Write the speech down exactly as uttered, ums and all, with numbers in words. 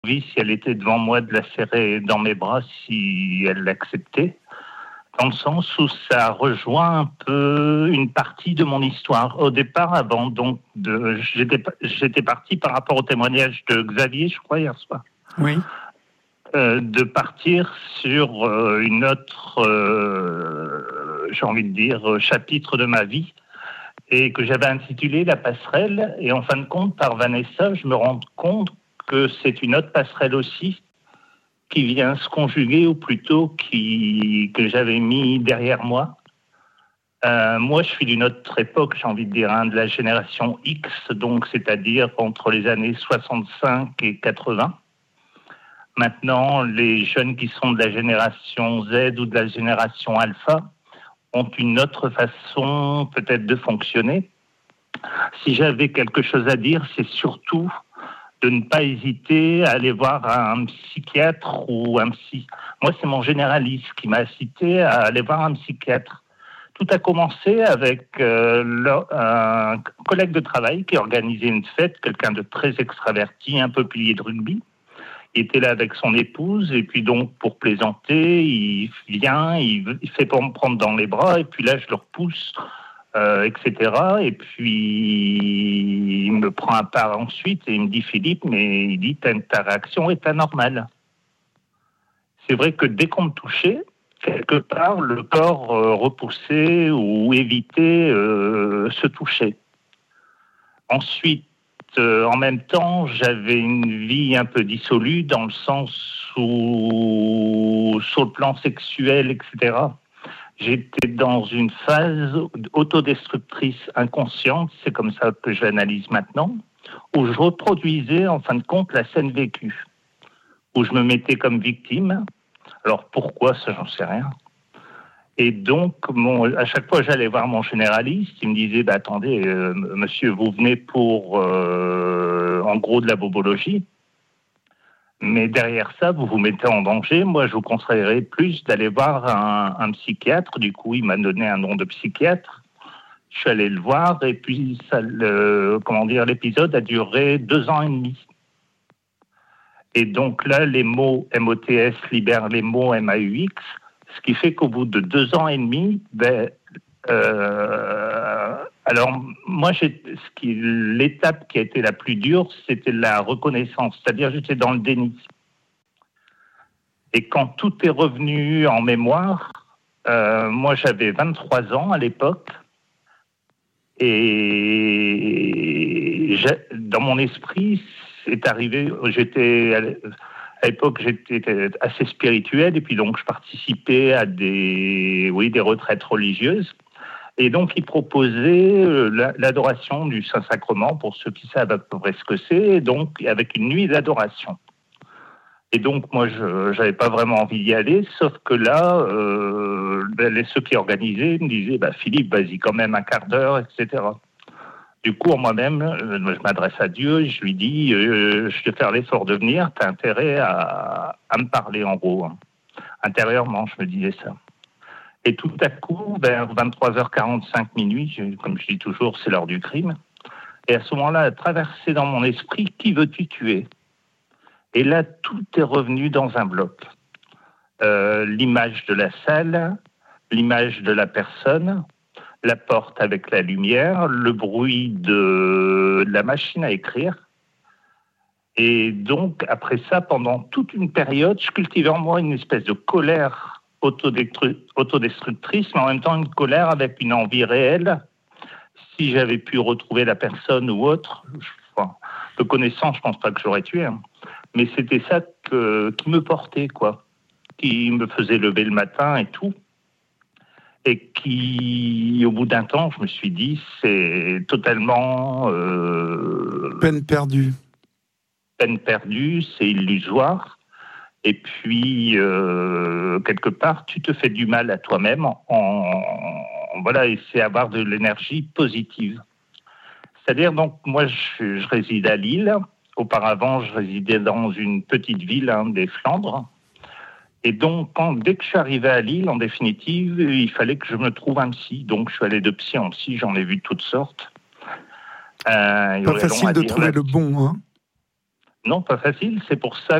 envie, si elle était devant moi, de la serrer dans mes bras, si elle l'acceptait. Dans le sens où ça rejoint un peu une partie de mon histoire. Au départ, avant, donc, de, j'étais, j'étais parti par rapport au témoignage de Xavier, je crois, hier soir. Oui. Euh, de partir sur euh, une autre, euh, j'ai envie de dire, chapitre de ma vie, et que j'avais intitulé La passerelle. Et en fin de compte, par Vanessa, je me rends compte que c'est une autre passerelle aussi, qui vient se conjuguer, ou plutôt qui, que j'avais mis derrière moi. Euh, moi, je suis d'une autre époque, j'ai envie de dire, hein, de la génération X, donc c'est-à-dire entre les années soixante-cinq et quatre-vingts. Maintenant, les jeunes qui sont de la génération Z ou de la génération Alpha ont une autre façon peut-être de fonctionner. Si j'avais quelque chose à dire, c'est surtout de ne pas hésiter à aller voir un psychiatre ou un psy. Moi, c'est mon généraliste qui m'a incité à aller voir un psychiatre. Tout a commencé avec euh, le, un collègue de travail qui organisait une fête, quelqu'un de très extraverti, un peu pilier de rugby. Il était là avec son épouse, et puis donc, pour plaisanter, il vient, il, il fait pour me prendre dans les bras, et puis là, je le repousse, euh, et cetera. Et puis, il me prend à part ensuite, et il me dit, Philippe, mais il dit, ta, ta réaction est anormale. C'est vrai que dès qu'on me touchait, quelque part, le corps euh, repoussait ou évitait euh, se toucher. Ensuite, Euh, en même temps, j'avais une vie un peu dissolue dans le sens où, sur le plan sexuel, et cetera, j'étais dans une phase autodestructrice inconsciente, c'est comme ça que je l'analyse maintenant, où je reproduisais en fin de compte la scène vécue, où je me mettais comme victime. Alors pourquoi, ça j'en sais rien. Et donc, mon, à chaque fois, j'allais voir mon généraliste. Il me disait, bah, attendez, euh, monsieur, vous venez pour, euh, en gros, de la bobologie. Mais derrière ça, vous vous mettez en danger. Moi, je vous conseillerais plus d'aller voir un, un psychiatre. Du coup, il m'a donné un nom de psychiatre. Je suis allé le voir. Et puis, ça, le, comment dire, l'épisode a duré deux ans et demi. Et donc là, les mots M O T S libèrent les mots M A U X. Ce qui fait qu'au bout de deux ans et demi, ben, euh, alors moi, j'ai, ce qui, l'étape qui a été la plus dure, c'était la reconnaissance, c'est-à-dire j'étais dans le déni. Et quand tout est revenu en mémoire, euh, moi j'avais vingt-trois ans à l'époque, et dans mon esprit, c'est arrivé, j'étais... À l'époque, j'étais assez spirituel, et puis donc je participais à des, oui, des retraites religieuses. Et donc, ils proposaient l'adoration du Saint-Sacrement, pour ceux qui savent à peu près ce que c'est, donc avec une nuit d'adoration. Et donc, moi, je n'avais pas vraiment envie d'y aller, sauf que là, euh, les, ceux qui organisaient me disaient, bah, Philippe, vas-y quand même un quart d'heure, et cetera. Du coup, moi-même, je m'adresse à Dieu, je lui dis, euh, je vais faire l'effort de venir, tu as intérêt à, à me parler, en gros. Hein. Intérieurement, je me disais ça. Et tout à coup, vers vingt-trois heures quarante-cinq minuit, je, comme je dis toujours, c'est l'heure du crime. Et à ce moment-là, a traversé dans mon esprit, qui veux-tu tuer ? Et là, tout est revenu dans un bloc. Euh, l'image de la salle, l'image de la personne, la porte avec la lumière, le bruit de la machine à écrire. Et donc, après ça, pendant toute une période, je cultivais en moi une espèce de colère autodestructrice, mais en même temps une colère avec une envie réelle. Si j'avais pu retrouver la personne ou autre, enfin, de connaissance, je pense pas que j'aurais tué. Hein. Mais c'était ça que, qui me portait, quoi. Qui me faisait lever le matin et tout. Et qui, au bout d'un temps, je me suis dit, c'est totalement... Euh, peine perdue. Peine perdue, c'est illusoire. Et puis, euh, quelque part, tu te fais du mal à toi-même. En, en, voilà, et c'est avoir de l'énergie positive. C'est-à-dire, donc, moi, je, je réside à Lille. Auparavant, je résidais dans une petite ville, hein, des Flandres. Et donc, quand, dès que je suis arrivé à Lille, en définitive, il fallait que je me trouve un psy. Donc, je suis allé de psy en psy, j'en ai vu de toutes sortes. Euh, Pas facile de trouver le bon, hein. Non, pas facile. C'est pour ça